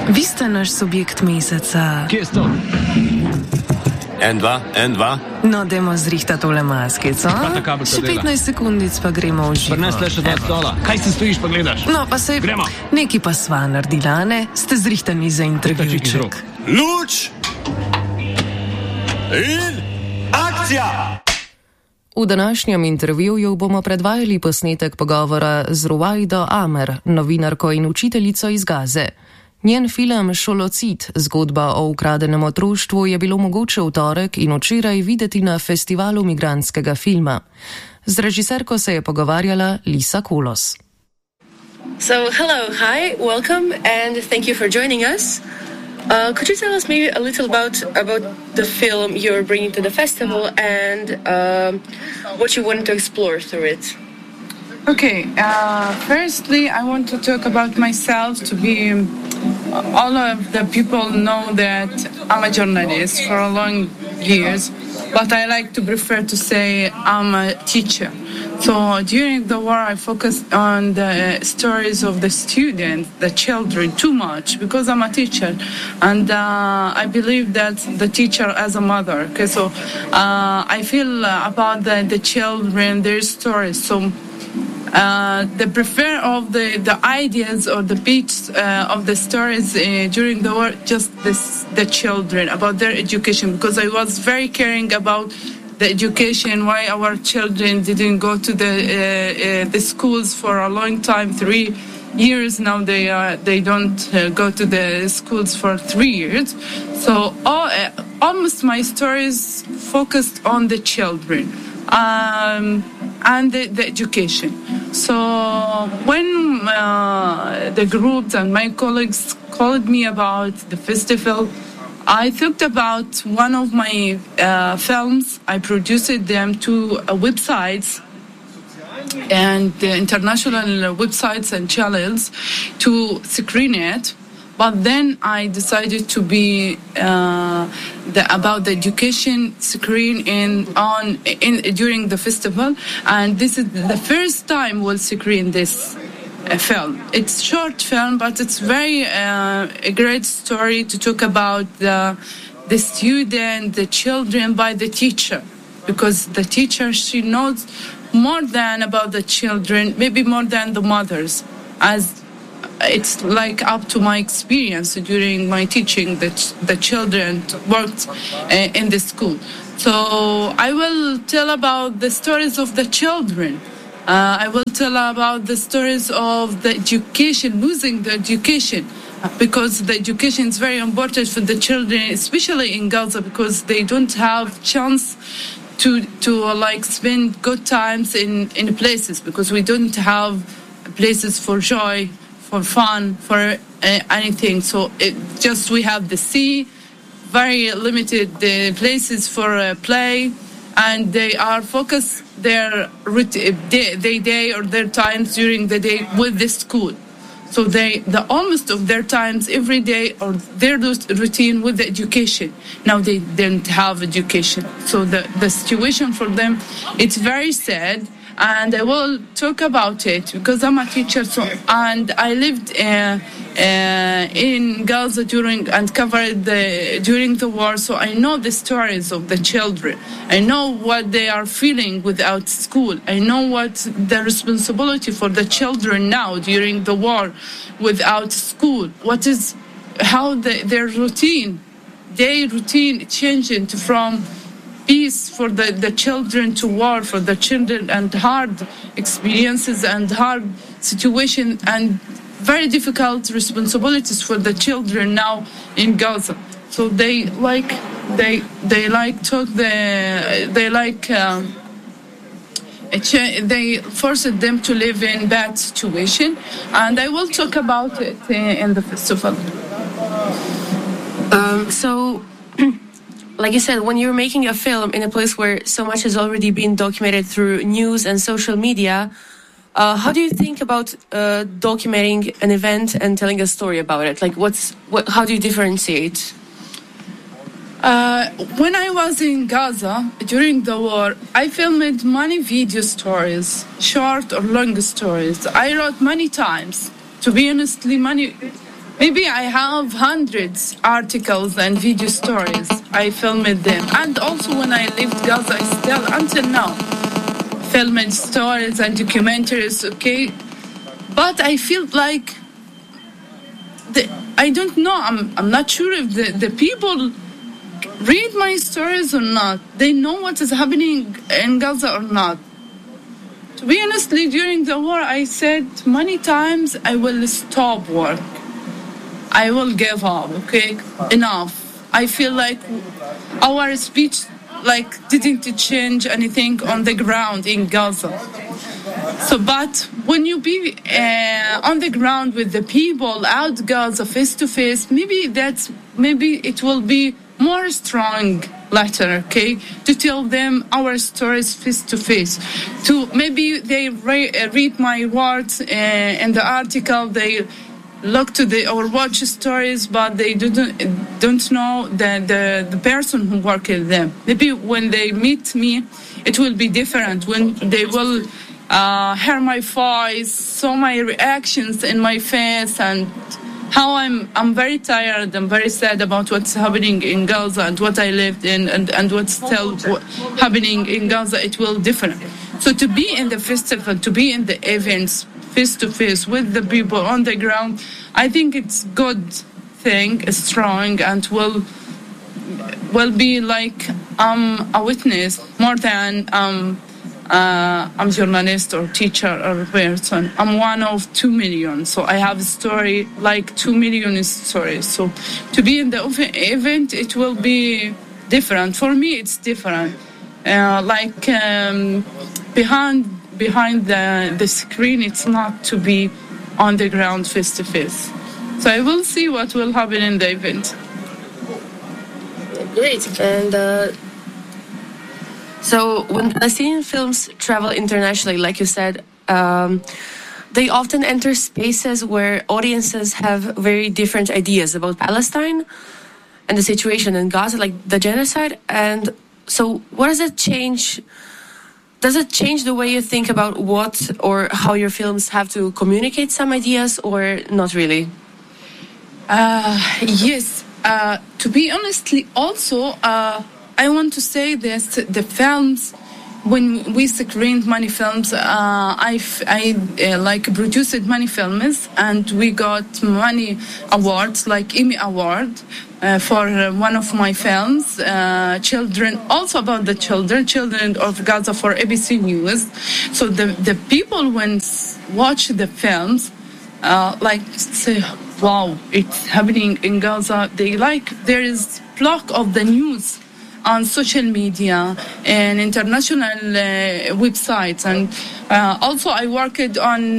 Vi ste naš subjekt meseca. Kje je to? En, dva. No, dajmo zrihta tole maskico. Še 15 sekundic pa gremo v živo. Prinesle še 2 stola. Kaj si stojiš pa gledaš? No, pa se neki pa sva naredila, ne? Ste zrihtani za intervjujček. Luč! In akcija! V današnjem intervjuju bomo predvajali posnetek pogovora z Ruwaido Amer, novinarko in učiteljico iz Gaze. Njen film Šolocid, zgodba o ukradenem otroštvu, je bilo mogoče v torek in včeraj videti na festivalu migrantskega filma. Z režiserko se je pogovarjala Lisa Kolos. So, hello, hi, welcome, and thank you for joining us. Could you tell us maybe a little about the film you're bringing to the festival and what you wanted to explore through it? Okay, firstly, I want to talk about myself to be... All of the people know that I'm a journalist for a long years, but I like to prefer to say I'm a teacher. So during the war, I focused on the stories of the students, the children, too much, because I'm a teacher. And I believe that the teacher as a mother. Okay, so I feel about the children, their stories. So the prefer of the ideas or the beats of the stories during the war, just the children, about their education, because I was very caring about the education, why our children didn't go to the schools for a long time, 3 years now they don't go to the schools for 3 years. So almost my stories focused on the children and the education. So when the groups and my colleagues called me about the festival, I thought about one of my films. I produced them to websites and international websites and channels to screen it. But then I decided to be about the education screen during the festival, and this is the first time we'll screen this film. It's short film, but it's very a great story to talk about the student, the children by the teacher, because the teacher, she knows more than about the children, maybe more than the mothers, as it's like up to my experience during my teaching that the children worked in the school. So I will tell about the stories of the children. I will tell about the stories of the education, losing the education, because the education is very important for the children, especially in Gaza, because they don't have chance to like spend good times in places, because we don't have places for joy, for fun, for anything. So we have the sea, very limited places for play, and they are focused their day or their times during the day with the school. So the almost of their times every day or their routine with the education. Now they don't have education. So the situation for them, it's very sad. And I will talk about it because I'm a teacher, and I lived in Gaza during the war, so I know the stories of the children. I know what they are feeling without school. I know what the responsibility for the children now during the war without school. How their day routine changing from peace for the children to war for the children, and hard experiences and hard situation and very difficult responsibilities for the children now in Gaza. So they forced them to live in bad situation, and I will talk about it in the festival. Like you said, when you're making a film in a place where so much has already been documented through news and social media, how do you think about documenting an event and telling a story about it? Like, how do you differentiate? When I was in Gaza during the war, I filmed many video stories, short or long stories. I wrote many times. To be honestly, maybe I have hundreds articles and video stories. I filmed them. And also when I left Gaza, I still, until now, filming stories and documentaries, okay? But I feel like, I don't know, I'm not sure if the people read my stories or not. They know what is happening in Gaza or not. To be honestly, during the war, I said many times I will stop work. I will give up, okay? Enough. I feel like our speech didn't change anything on the ground in Gaza. So, but when you be on the ground with the people out Gaza face to face, maybe it will be more strong later, okay, to tell them our stories face to face. To maybe they read my words in the article, they look to or watch stories, but they don't know the person who worked with them. Maybe when they meet me, it will be different. When they will hear my voice, saw my reactions in my face, and how I'm very tired, I'm very sad about what's happening in Gaza and what I lived in and what's still happening in Gaza, it will different. So to be in the festival, to be in the events face to face with the people on the ground, I think it's good thing, strong, and will be like a witness more than I'm a journalist or teacher or person. I'm one of 2 million, so I have a story like 2 million stories. So to be in the event, it will be different. For me, it's different. Behind the screen, it's not to be on the ground face to face. So I will see what will happen in the event. Great. And so when Palestinian films travel internationally, like you said, they often enter spaces where audiences have very different ideas about Palestine and the situation in Gaza, like the genocide. And so what does it change? Does it change the way you think about what or how your films have to communicate some ideas, or not really? Yes. To be honestly, also, I want to say this: the films, when we screened many films, I produced many films, and we got many awards, like Emmy Award, for one of my films, children, also about the children of Gaza, for ABC News. So the people when watch the films, say, wow, it's happening in Gaza. They there is block of the news on social media and international websites, and also I worked on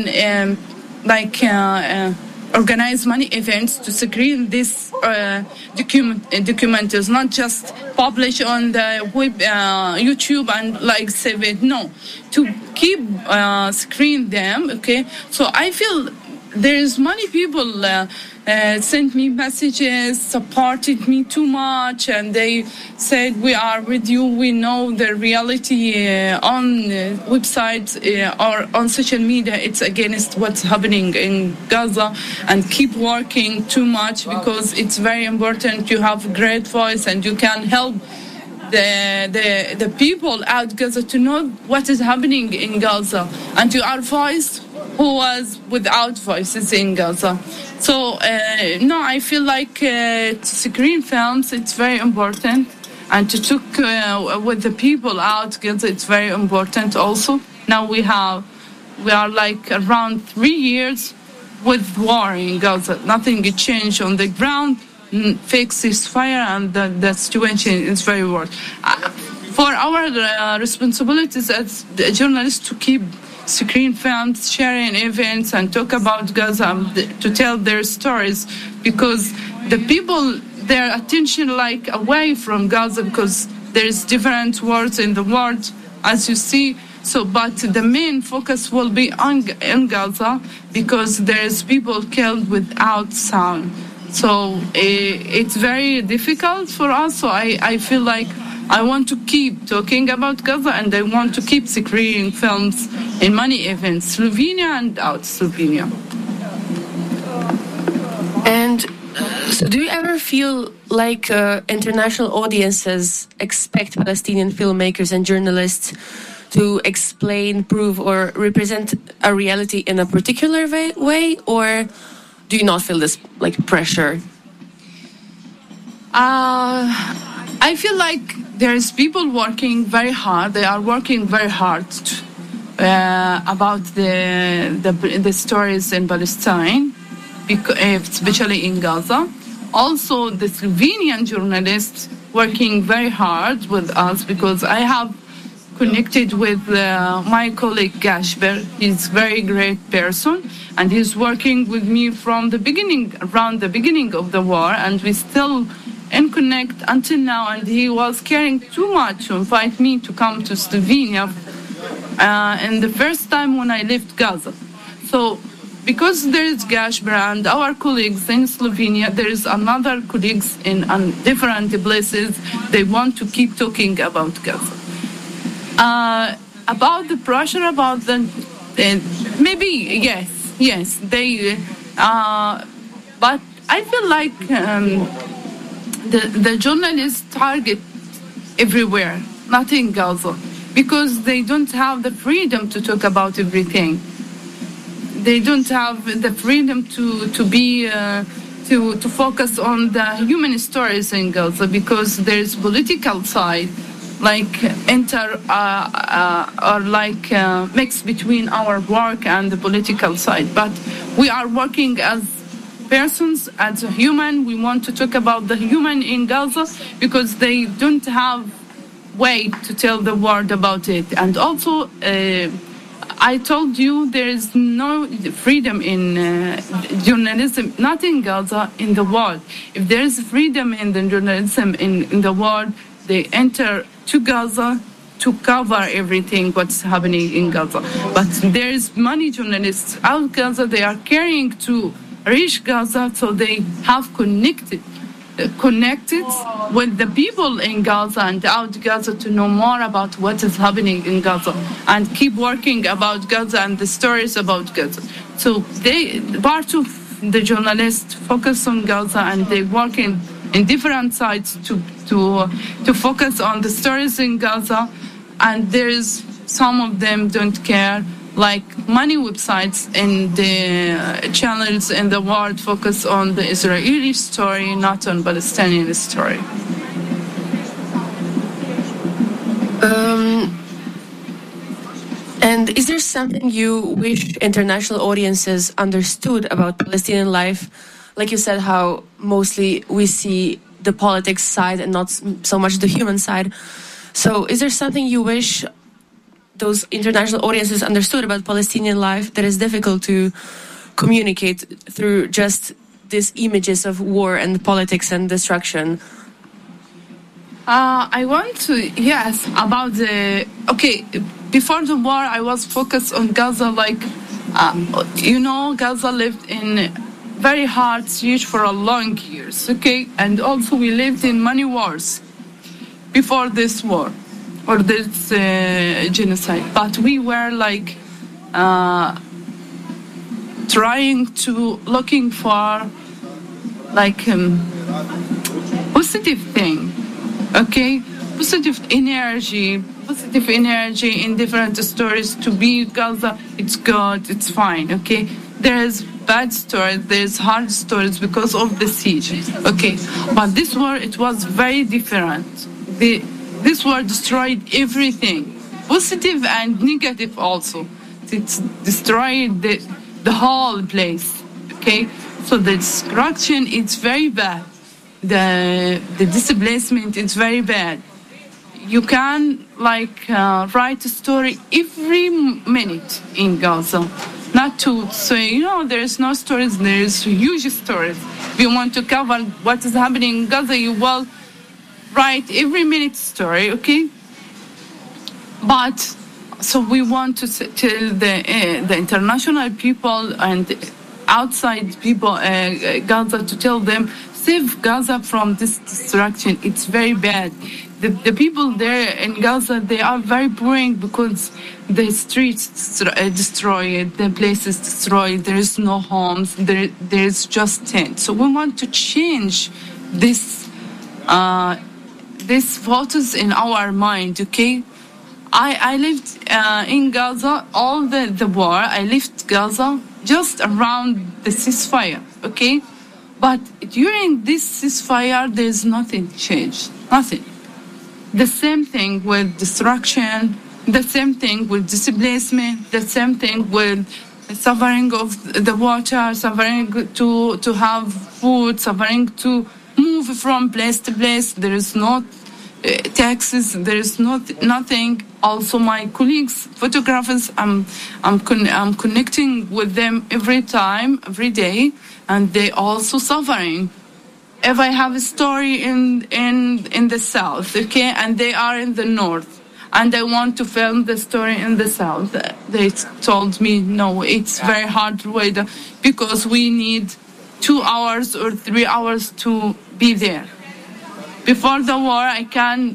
organize many events to screen this documentaries, not just publish on the web, YouTube and save it. No, to keep screen them. Okay, so I feel there's many people sent me messages, supported me too much, and they said, we are with you, we know the reality on websites or on social media, it's against what's happening in Gaza, and keep working too much because it's very important. You have a great voice and you can help the people out Gaza to know what is happening in Gaza, and you are voice who was without voices in Gaza. So no, I feel like to screen films, it's very important, and to talk with the people out Gaza, it's very important also. Now we are around 3 years with war in Gaza. Nothing changed on the ground. Fake ceasefire, and the situation is very worse. For our responsibilities as journalists to keep screen films, sharing events, and talk about Gaza, to tell their stories, because the people, their attention away from Gaza, because there's different wars in the world, as you see. So, but the main focus will be in Gaza, because there's people killed without sound. So it's very difficult for us. So I feel like I want to keep talking about Gaza, and I want to keep screening films in many events, Slovenia and out Slovenia. And so do you ever feel like international audiences expect Palestinian filmmakers and journalists to explain, prove, or represent a reality in a particular way, or do you not feel this pressure? I feel like there's people working very hard. They are working very hard about the stories in Palestine, especially in Gaza. Also, the Slovenian journalists working very hard with us, because I have connected with my colleague Gashber. He's a very great person, and he's working with me from the beginning, around the beginning of the war, and we still in connect until now. And he was caring too much to invite me to come to Slovenia and the first time when I left Gaza. So because there is Gashber and our colleagues in Slovenia, there is another colleagues in different places. They want to keep talking about Gaza. About the pressure, about maybe yes, they. But I feel like the journalists target everywhere, not in Gaza, because they don't have the freedom to talk about everything. They don't have the freedom to focus on the human stories in Gaza, because there's political side, mix between our work and the political side. But we are working as persons, as a human. We want to talk about the human in Gaza, because they don't have way to tell the world about it. And also, I told you there is no freedom in journalism, not in Gaza, in the world. If there is freedom in the journalism in the world, they enter to Gaza to cover everything what's happening in Gaza. But there is many journalists out Gaza. They are caring to reach Gaza, so they have connected with the people in Gaza and out Gaza to know more about what is happening in Gaza and keep working about Gaza and the stories about Gaza. So part of the journalists focus on Gaza, and they work in different sites to focus on the stories in Gaza. And there's some of them don't care, like many websites and the channels in the world focus on the Israeli story, not on Palestinian story. And is there something you wish international audiences understood about Palestinian life? Like you said, how mostly we see the politics side and not so much the human side. So is there something you wish those international audiences understood about Palestinian life that is difficult to communicate through just these images of war and politics and destruction? I want to, about before the war, I was focused on Gaza, Gaza lived in very hard siege for a long years, and also we lived in many wars before this war or this genocide. But we were trying to looking for positive thing, positive energy in different stories. To be Gaza, it's good, it's fine, There's bad stories, there's hard stories because of the siege, But this war, it was very different. This war destroyed everything, positive and negative also. It destroyed the whole place, So the destruction, it's very bad. The displacement, it's very bad. You can write a story every minute in Gaza. Not to say, there's no stories, there's huge stories. If you want to cover what is happening in Gaza, you will write every minute story, But, so we want to tell the international people and outside people, Gaza, to tell them, save Gaza from this destruction. It's very bad. The people there in Gaza, they are very boring because the streets destroyed, the places destroyed, there is no homes, there is just tents. So we want to change this photos in our mind, okay? I lived in Gaza all the war. I left Gaza just around the ceasefire, okay? But during this ceasefire, there's nothing changed, nothing. The same thing with destruction, the same thing with displacement, the same thing with suffering of the water, suffering to have food, suffering to move from place to place. There is no taxes, there is nothing. Also, my colleagues, photographers, I'm connecting with them every day, and they also suffering. If I have a story in the south, okay, and they are in the north, and I want to film the story in the south, they told me no, it's very hard weather because we need 2 hours or 3 hours to be there. Before the war, I can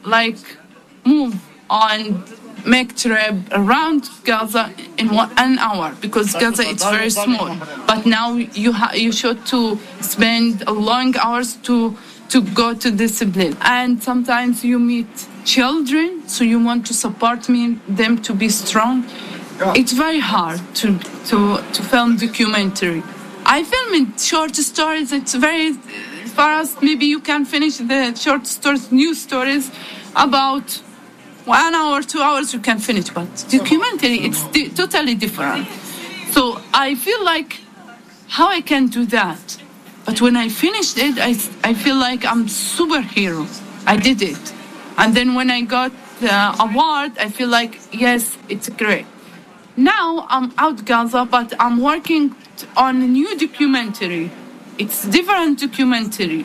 move on, make trip around Gaza in 1 hour because Gaza is very small. But now you should to spend long hours to go to this place. And sometimes you meet children, so you want to support them to be strong. It's very hard to film documentary. I film in short stories. It's very fast. Maybe you can finish the short stories, new stories about 1 hour, 2 hours. You can finish, but documentary it's totally different. So I feel like how I can do that. But when I finished it, I feel like I'm superhero. I did it, and then when I got the award, I feel like yes, it's great. Now I'm out Gaza, but I'm working on a new documentary. It's different documentary.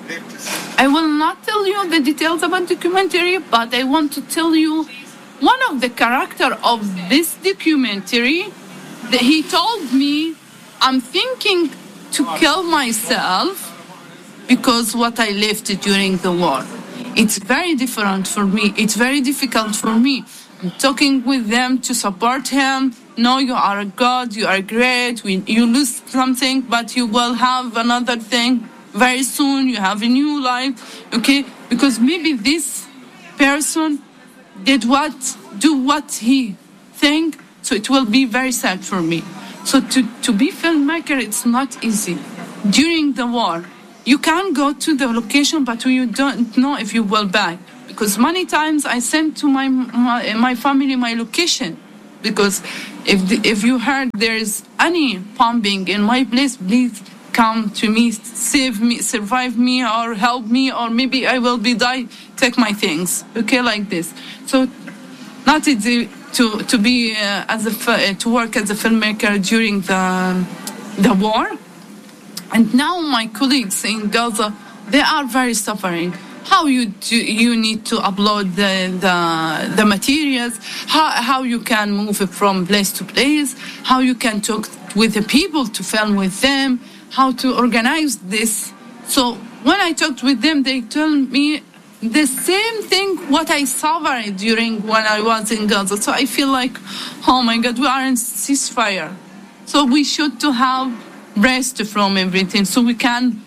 I will not tell you the details about documentary, but I want to tell you one of the character of this documentary. He told me, I'm thinking to kill myself because what I lived during the war. It's very different for me. It's very difficult for me. I'm talking with them to support him. No, you are a God, you are great. You lose something, but you will have another thing very soon. You have a new life, okay? Because maybe this person do what he think, so it will be very sad for me. So to be filmmaker, it's not easy. During the war, you can go to the location, but you don't know if you will back. Because many times I send to my family my location. Because if you heard there is any bombing in my place, please come to me, save me, survive me, or help me, or maybe I will be die. Take my things, okay, like this. So not easy to be to work as a filmmaker during the war. And now my colleagues in Gaza, they are very suffering. How you need to upload the materials, how you can move it from place to place, how you can talk with the people to film with them, how to organize this. So when I talked with them, they told me the same thing what I suffered during when I was in Gaza. So I feel like, oh my God, we are in ceasefire. So we should to have rest from everything, so we can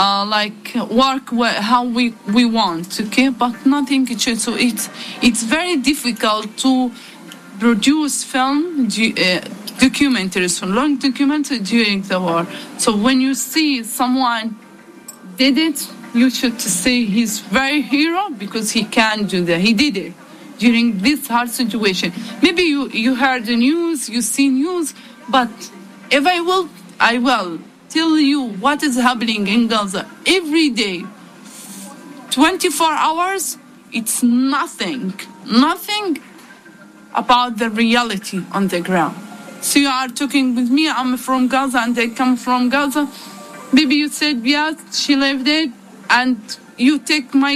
work how we want, okay? But nothing should. So it's very difficult to produce film documentaries, long documentaries during the war. So when you see someone did it, you should say he's very hero because he can do that. He did it during this hard situation. Maybe you heard the news, you see news, but if I will tell you what is happening in Gaza every day, 24 hours, it's nothing about the reality on the ground. So you are talking with me, I'm from Gaza and I come from Gaza. Maybe you said, yes, she lived it, and you take my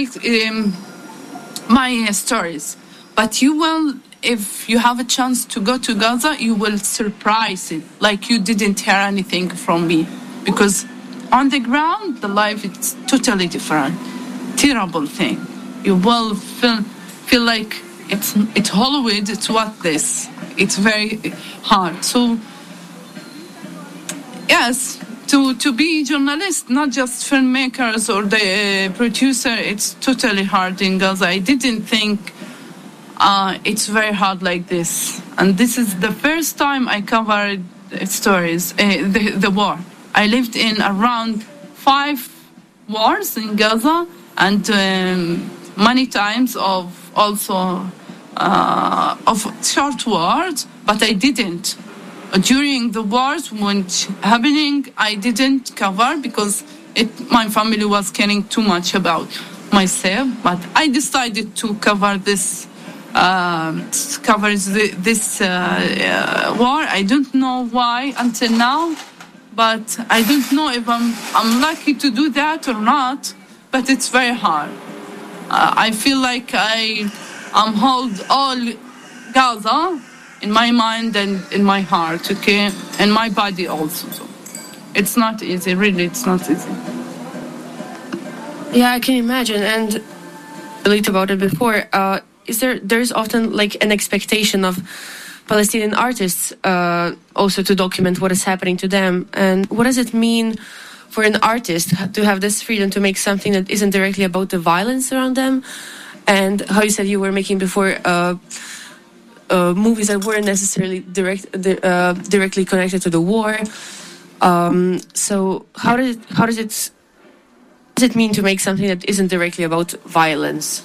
stories. But you will, if you have a chance to go to Gaza, you will surprise it, like you didn't hear anything from me. Because on the ground, the life is totally different. Terrible thing. You will feel like it's Hollywood. It's what this. It's very hard. So yes, to be journalist, not just filmmakers or the producer, it's totally hard in Gaza. I didn't think it's very hard like this. And this is the first time I covered stories, the war. I lived in around 5 wars in Gaza, and many times of short wars, but I didn't. During the wars when happening, I didn't cover because my family was caring too much about myself. But I decided to cover this. This war. I don't know why until now, but I don't know if I'm lucky to do that or not. But it's very hard. I feel like I'm hold all Gaza in my mind and in my heart, okay, and my body also. So it's not easy, really. It's not easy. Yeah, I can imagine, and I talked about it before. There's often like an expectation of Palestinian artists also to document what is happening to them, and what does it mean for an artist to have this freedom to make something that isn't directly about the violence around them? And how you said you were making before movies that weren't necessarily directly connected to the war. So how does it mean to make something that isn't directly about violence?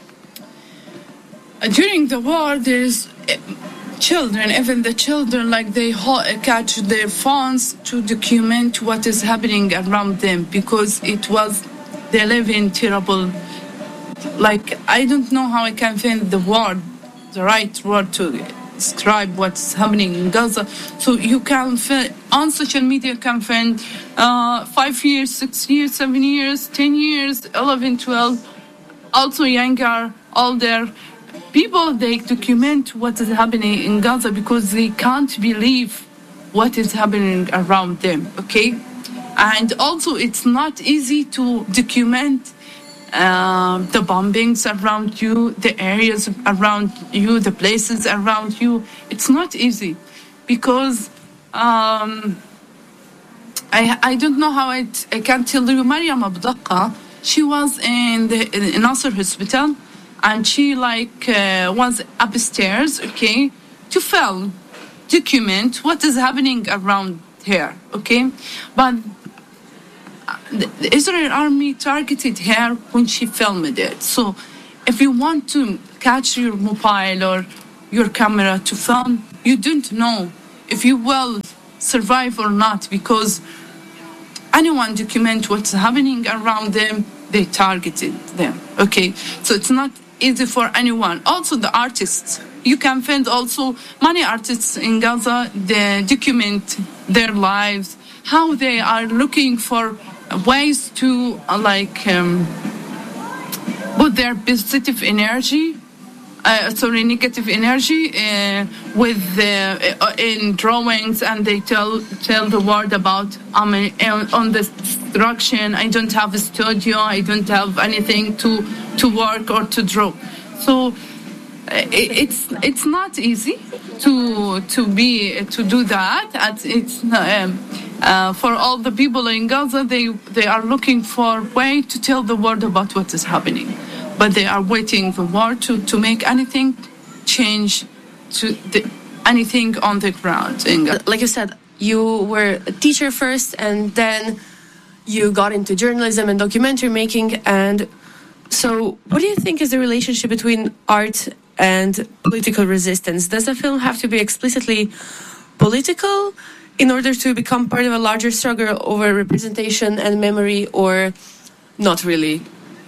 During the war, there's children, even the children, like they catch their phones to document what is happening around them, because they live in terrible, like, I don't know how I can find the right word to describe what's happening in Gaza. So you can find, on social media, can find 5 years, 6 years, 7 years, 10 years, 11, 12, also younger, older people. They document what is happening in Gaza because they can't believe what is happening around them, okay? And also it's not easy to document the bombings around you, the areas around you, the places around you. It's not easy because I don't know how I can tell you. Mariam Abdaqqa, she was in the Nasser hospital, and she was upstairs, okay, to film, document what is happening around her, okay? But the Israel army targeted her when she filmed it. So if you want to catch your mobile or your camera to film, you don't know if you will survive or not, because anyone document what's happening around them, they targeted them, okay? So it's not easy for anyone. Also the artists, you can find also many artists in Gaza, they document their lives, how they are looking for ways to put their positive energy, negative energy in drawings, and they tell the world about I'm on the destruction. I don't have a studio. I don't have anything to work or to draw. So it's not easy to do that. It's for all the people in Gaza, they are looking for a way to tell the world about what is happening, but they are waiting for war to make anything change to anything on the ground. Like you said, you were a teacher first, and then you got into journalism and documentary making. And so, what do you think is the relationship between art and political resistance? Does a film have to be explicitly political in order to become part of a larger struggle over representation and memory, or not really?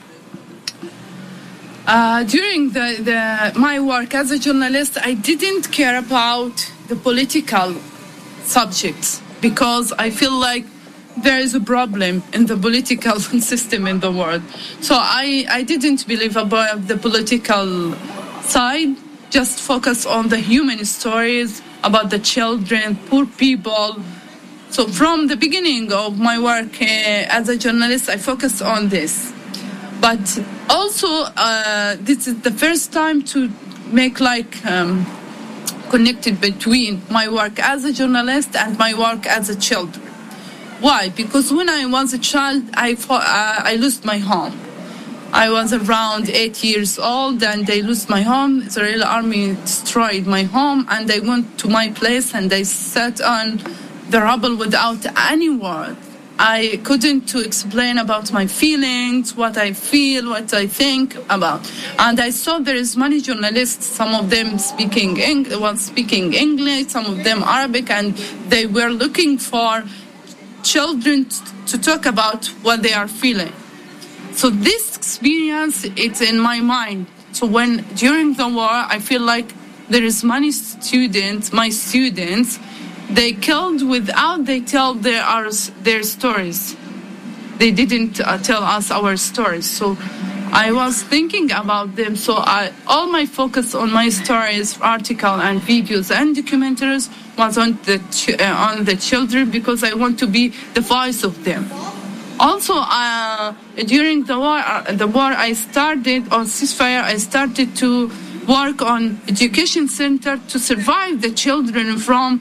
During my work as a journalist, I didn't care about the political subjects because I feel like there is a problem in the political system in the world. So I didn't believe about the political side, just focus on the human stories about the children, poor people. So from the beginning of my work as a journalist, I focused on this. But also, this is the first time to make connected between my work as a journalist and my work as a child. Why? Because when I was a child, I lost my home. I was around 8 years old and I lost my home. The Israeli army destroyed my home and I went to my place and I sat on the rubble without any word. I couldn't to explain about my feelings, what I feel, what I think about. And I saw there is many journalists, some of them speaking English, some of them Arabic, and they were looking for children to talk about what they are feeling. So this experience, it's in my mind. So when during the war, I feel like there is many students, my students, they killed without they tell their stories. They didn't tell us our stories. So I was thinking about them. So all my focus on my stories, article and videos and documentaries was on the children because I want to be the voice of them. Also, during the war, I started on ceasefire. I started to work on education center to survive the children from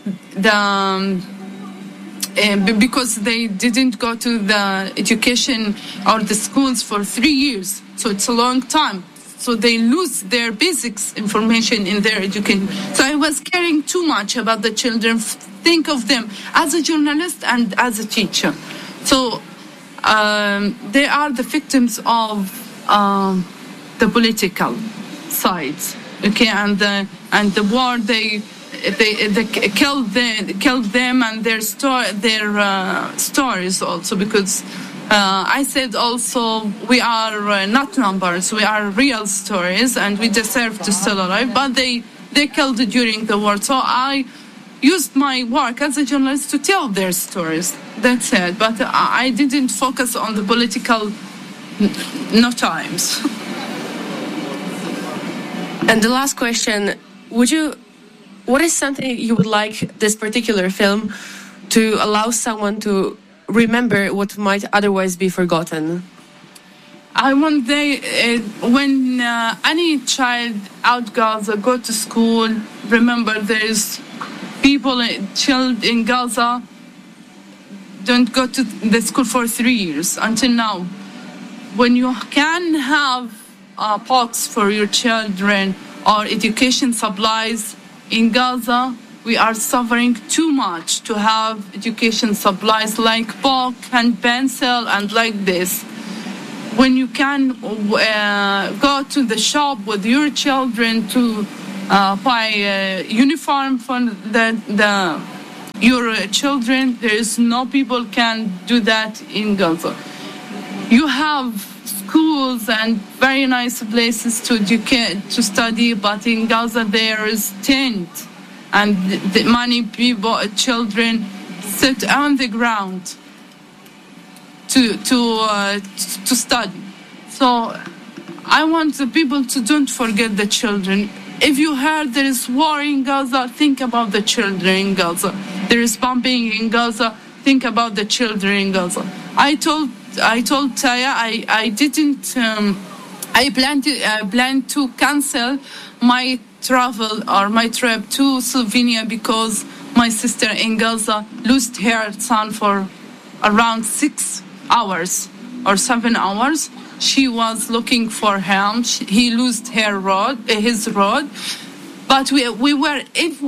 because they didn't go to the education or the schools for 3 years. So it's a long time. So they lose their basics information in their education. So I was caring too much about the children, think of them as a journalist and as a teacher. So they are the victims of the political sides, okay, and the war. They killed them and their stories also, because I said also we are not numbers, we are real stories and we deserve to still alive, but they killed during the war. So I used my work as a journalist to tell their stories. That's it. But I didn't focus on the political no times. And the last question, what is something you would like this particular film to allow someone to remember what might otherwise be forgotten? I want when any child out Gaza go to school, remember there is children in Gaza don't go to the school for 3 years until now. When you can have books for your children or education supplies in Gaza, we are suffering too much to have education supplies like book and pencil and like this. When you can go to the shop with your children to buy a uniform for your children, there is no people can do that in Gaza. You have schools and very nice places to educate, to study, but in Gaza there is tent, and many people, children, sit on the ground to study. So I want the people to don't forget the children. If you heard there is war in Gaza, think about the children in Gaza. There is bombing in Gaza, think about the children in Gaza. I told Taya I plan to cancel my travel or my trip to Slovenia because my sister in Gaza lost her son for around 6 hours or 7 hours. She was looking for him. He lost his road. But we were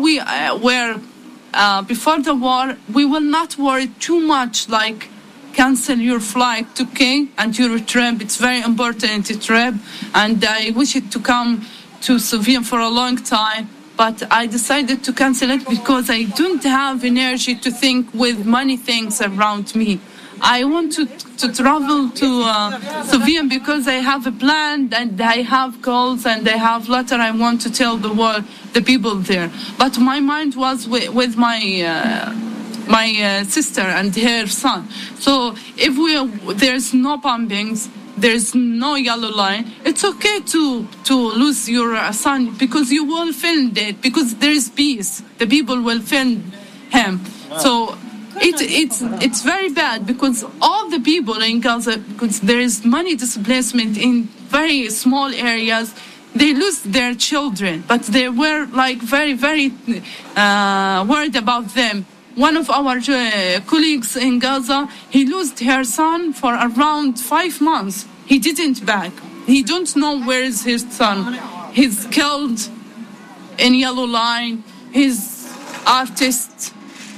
before the war, we will not worry too much like cancel your flight to King and your trip. It's very important trip, and I wish it to come to Slovenia for a long time. But I decided to cancel it because I don't have energy to think with many things around me. I want to travel to Slovenia because I have a plan and I have goals and I have letter I want to tell the world, the people there. But my mind was with my sister and her son. So if there's no bombings, there's no yellow line, it's okay to lose your son because you will find it, because there is peace. The people will find him. So it's very bad because all the people in Gaza, because there is money displacement in very small areas, they lose their children, but they were like very, very worried about them. One of our colleagues in Gaza, he lost her son for around 5 months. He didn't back. He don't know where is his son. He's killed in Yellow Line. He's artist.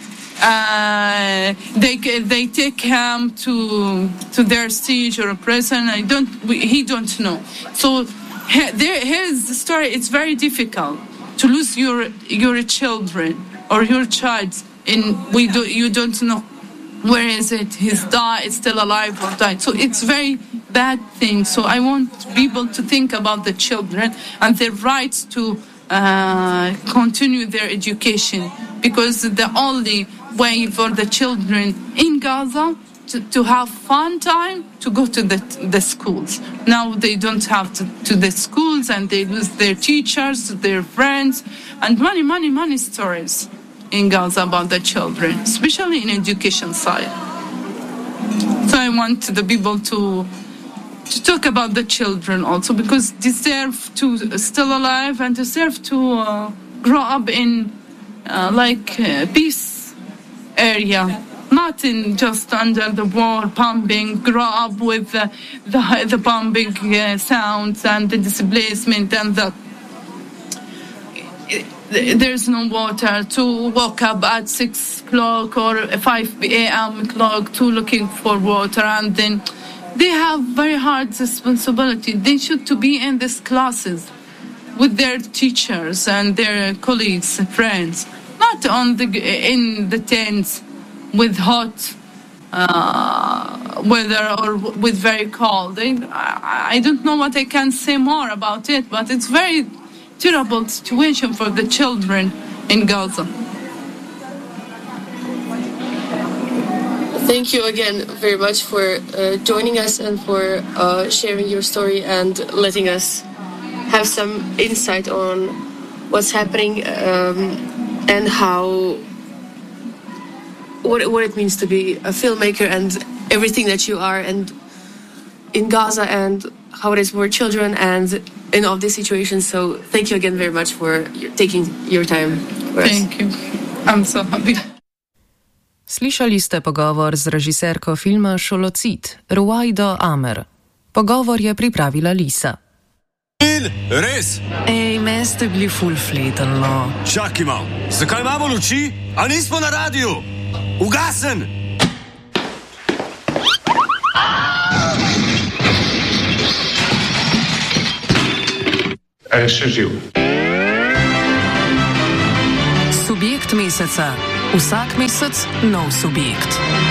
They take him to their siege or a prison. He don't know. So his story, it's very difficult to lose your children or your child, and you don't know where is it. He's died, it's still alive or died. So it's very bad thing. So I want people to think about the children and their rights to continue their education, because the only way for the children in Gaza to have fun time to go to the schools. Now they don't have to the schools, and they lose their teachers, their friends, and many stories in Gaza about the children, especially in education side. So I want the people to talk about the children also, because they deserve to still alive and deserve to grow up in peace area, not in just under the war pumping, grow up with the pumping sounds and the displacement and there's no water, to wake up at 6 o'clock or 5 a.m. clock to looking for water, and then they have very hard responsibility. They should to be in these classes with their teachers and their colleagues and friends, not in the tents with hot weather or with very cold. I don't know what I can say more about it, but it's very terrible situation for the children in Gaza. Thank you again very much for joining us and for sharing your story and letting us have some insight on what's happening and what it means to be a filmmaker and everything that you are, and in Gaza, and how it is for children and in all these situations. So thank you again very much for taking your time for us. Thank you. I'm so happy. Slišali ste pogovor z režiserko filma Šolocit, Ruwaido Amer. Pogovor je pripravila Lisa. Res? Ej, meni ste bili ful fletenlo. Čakaj malo, zakaj imamo luči? A nismo na radiju? Ugasen! A je še živ? Subjekt meseca. Vsak mesec nov subjekt.